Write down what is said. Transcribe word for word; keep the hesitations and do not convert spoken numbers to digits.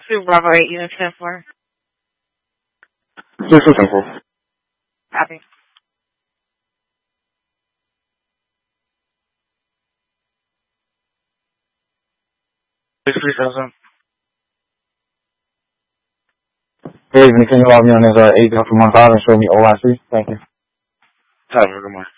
Two Bravo eight, unit ten four. Six two ten four. Copy. Six three seven seven. Hey, can you log me on this uh, eight zero two one five and show me O I C? Thank you. Have a good morning.